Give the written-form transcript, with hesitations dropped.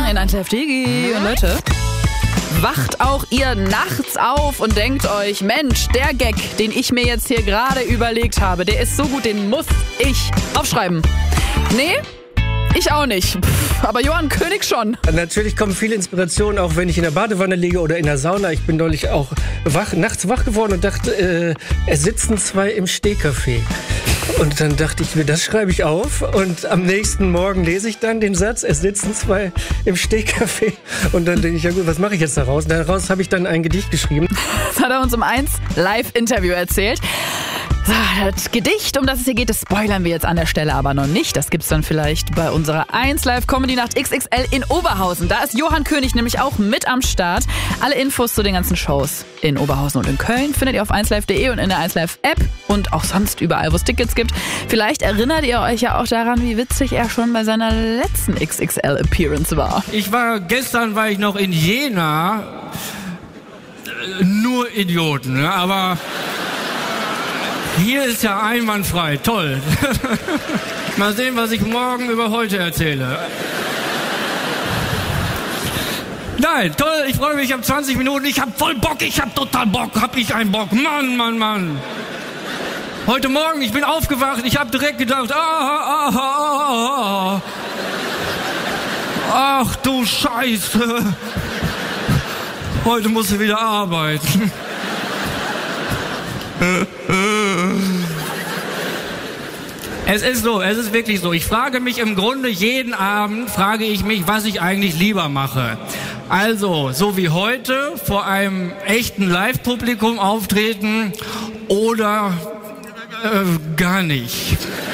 in ein Digi. Und Leute, wacht auch ihr nachts auf und denkt euch, Mensch, der Gag, den ich mir jetzt hier gerade überlegt habe, der ist so gut, den muss ich aufschreiben. Nee? Ich auch nicht. Aber Johann König schon. Natürlich kommen viele Inspirationen, auch wenn ich in der Badewanne liege oder in der Sauna. Ich bin neulich auch nachts wach geworden und dachte, es sitzen zwei im Stehcafé. Und dann dachte ich mir, das schreibe ich auf. Und am nächsten Morgen lese ich dann den Satz, es sitzen zwei im Stehcafé. Und dann denke ich, ja gut, was mache ich jetzt daraus? Daraus habe ich dann ein Gedicht geschrieben. Das hat er uns um 1 Live-Interview erzählt. So, das Gedicht, um das es hier geht, das spoilern wir jetzt an der Stelle aber noch nicht. Das gibt's dann vielleicht bei unserer 1 Live Comedy Nacht XXL in Oberhausen. Da ist Johann König nämlich auch mit am Start. Alle Infos zu den ganzen Shows in Oberhausen und in Köln findet ihr auf 1live.de und in der 1Live App und auch sonst überall, wo es Tickets gibt. Vielleicht erinnert ihr euch ja auch daran, wie witzig er schon bei seiner letzten XXL Appearance war. Gestern war ich noch in Jena. Nur Idioten, ne? Aber hier ist ja einwandfrei, toll. Mal sehen, was ich morgen über heute erzähle. Nein, toll, ich freue mich, ich habe 20 Minuten, ich habe voll Bock, ich habe total Bock, hab ich einen Bock, Mann. Heute Morgen, ich bin aufgewacht, ich habe direkt gedacht, ach du Scheiße, heute musst du wieder arbeiten. Es ist so, es ist wirklich so. Ich frage mich im Grunde jeden Abend, was ich eigentlich lieber mache. Also, so wie heute, vor einem echten Live-Publikum auftreten oder gar nicht.